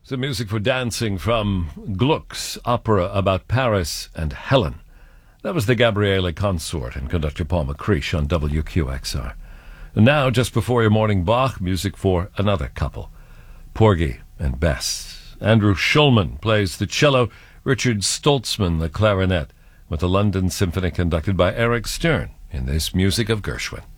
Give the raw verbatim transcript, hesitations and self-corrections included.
Some music for dancing from Gluck's opera about Paris and Helen. That was the Gabriele Consort and conductor Paul McCreesh on W Q X R. And now, just before your morning Bach, music for another couple, Porgy and Bess. Andrew Schulman plays the cello, Richard Stoltzman the clarinet, with the London Symphony conducted by Eric Stern in this Music of Gershwin.